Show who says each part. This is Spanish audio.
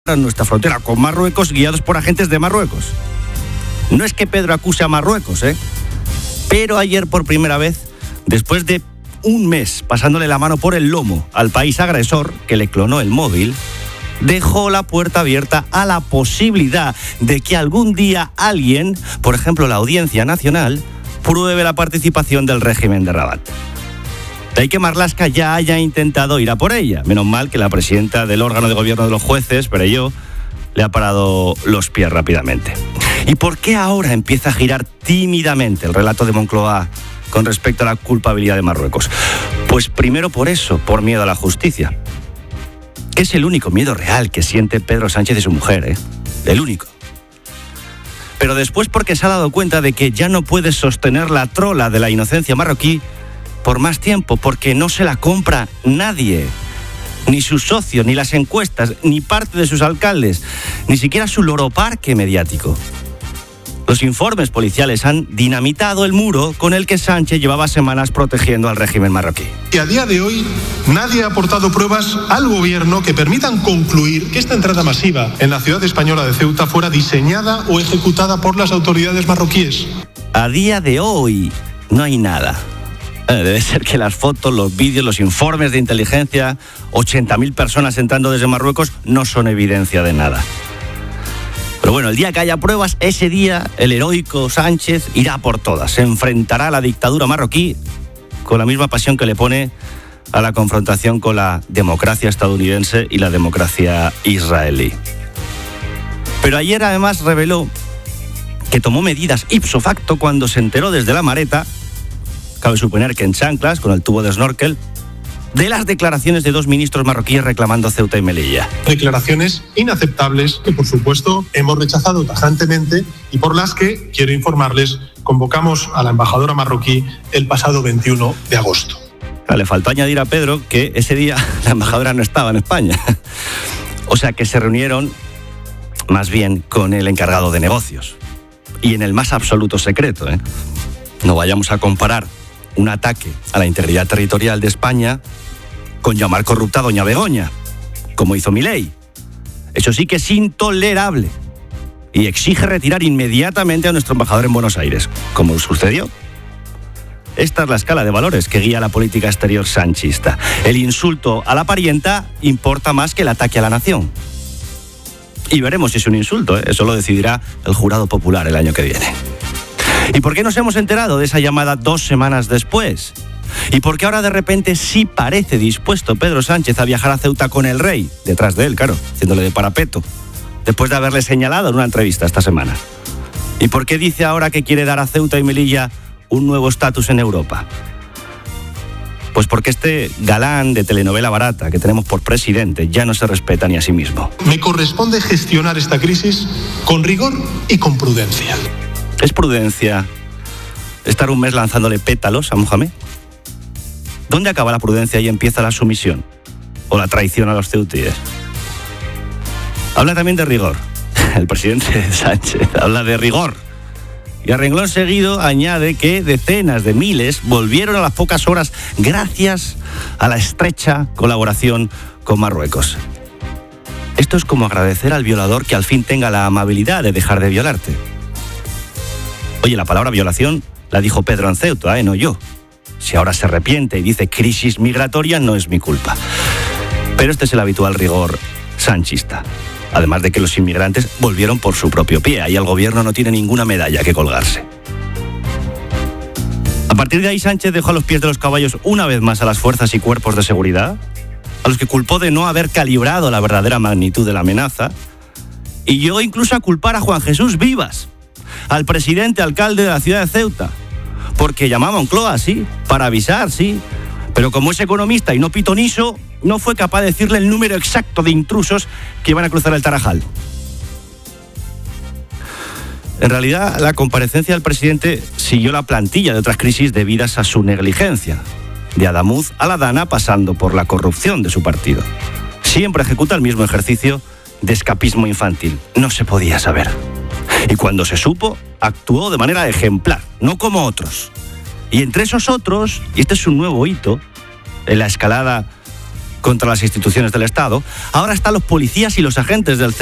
Speaker 1: en nuestra frontera con Marruecos, guiados por agentes de Marruecos. No es que Pedro acuse a Marruecos, pero ayer por primera vez, después de un mes pasándole la mano por el lomo al país agresor que le clonó el móvil, dejó la puerta abierta a la posibilidad de que algún día alguien, por ejemplo la Audiencia Nacional, pruebe la participación del régimen de Rabat. De ahí que Marlaska ya haya intentado ir a por ella. Menos mal que la presidenta del órgano de gobierno de los jueces, Perelló, le ha parado los pies rápidamente. ¿Y por qué ahora empieza a girar tímidamente el relato de Moncloa con respecto a la culpabilidad de Marruecos? Pues primero por eso, por miedo a la justicia. Que es el único miedo real que siente Pedro Sánchez y su mujer, El único. Pero después porque se ha dado cuenta de que ya no puede sostener la trola de la inocencia marroquí por más tiempo, porque no se la compra nadie. Ni sus socios, ni las encuestas, ni parte de sus alcaldes, ni siquiera su loroparque mediático. Los informes policiales han dinamitado el muro con el que Sánchez llevaba semanas protegiendo al régimen marroquí.
Speaker 2: Y a día de hoy nadie ha aportado pruebas al gobierno que permitan concluir que esta entrada masiva en la ciudad española de Ceuta fuera diseñada o ejecutada por las autoridades marroquíes.
Speaker 1: A día de hoy no hay nada. Debe ser que las fotos, los vídeos, los informes de inteligencia, 80.000 personas entrando desde Marruecos, no son evidencia de nada. Pero bueno, el día que haya pruebas, ese día el heroico Sánchez irá por todas. Se enfrentará a la dictadura marroquí con la misma pasión que le pone a la confrontación con la democracia estadounidense y la democracia israelí. Pero ayer además reveló que tomó medidas ipso facto cuando se enteró desde la Mareta, cabe suponer que en chanclas, con el tubo de snorkel, de las declaraciones de dos ministros marroquíes reclamando Ceuta y Melilla.
Speaker 2: Declaraciones inaceptables que, por supuesto, hemos rechazado tajantemente y por las que, quiero informarles, convocamos a la embajadora marroquí el pasado 21 de agosto.
Speaker 1: Le faltó añadir a Pedro que ese día la embajadora no estaba en España. O sea que se reunieron más bien con el encargado de negocios. Y en el más absoluto secreto, No vayamos a comparar un ataque a la integridad territorial de España con llamar corrupta a doña Begoña, como hizo Milei. Eso sí que es intolerable y exige retirar inmediatamente a nuestro embajador en Buenos Aires, como sucedió. Esta es la escala de valores que guía la política exterior sanchista. El insulto a la parienta importa más que el ataque a la nación. Y veremos si es un insulto, Eso lo decidirá el jurado popular el año que viene. ¿Y por qué nos hemos enterado de esa llamada 2 semanas después? ¿Y por qué ahora de repente sí parece dispuesto Pedro Sánchez a viajar a Ceuta con el rey? Detrás de él, claro, haciéndole de parapeto, después de haberle señalado en una entrevista esta semana. ¿Y por qué dice ahora que quiere dar a Ceuta y Melilla un nuevo estatus en Europa? Pues porque este galán de telenovela barata que tenemos por presidente ya no se respeta ni a sí mismo.
Speaker 2: Me corresponde gestionar esta crisis con rigor y con prudencia.
Speaker 1: ¿Es prudencia estar un mes lanzándole pétalos a Mohamed? ¿Dónde acaba la prudencia y empieza la sumisión? ¿O la traición a los ceutíes? Habla también de rigor. El presidente Sánchez habla de rigor. Y a renglón seguido añade que decenas de miles volvieron a las pocas horas gracias a la estrecha colaboración con Marruecos. Esto es como agradecer al violador que al fin tenga la amabilidad de dejar de violarte. Oye, la palabra violación la dijo Pedro en Ceuta, no yo. Si ahora se arrepiente y dice crisis migratoria, no es mi culpa. Pero este es el habitual rigor sanchista. Además de que los inmigrantes volvieron por su propio pie. Ahí el gobierno no tiene ninguna medalla que colgarse. A partir de ahí, Sánchez dejó a los pies de los caballos una vez más a las fuerzas y cuerpos de seguridad, a los que culpó de no haber calibrado la verdadera magnitud de la amenaza, y llegó incluso a culpar a Juan Jesús Vivas, al presidente alcalde de la ciudad de Ceuta, porque llamaba a Moncloa, sí, para avisar, sí, pero como es economista y no pitoniso, no fue capaz de decirle el número exacto de intrusos que iban a cruzar el Tarajal. En realidad, la comparecencia del presidente siguió la plantilla de otras crisis debidas a su negligencia, de Adamuz a la Dana, pasando por la corrupción de su partido. Siempre ejecuta el mismo ejercicio de escapismo infantil. No se podía saber. Y cuando se supo, actuó de manera ejemplar, no como otros. Y entre esos otros, y este es un nuevo hito en la escalada contra las instituciones del Estado, ahora están los policías y los agentes del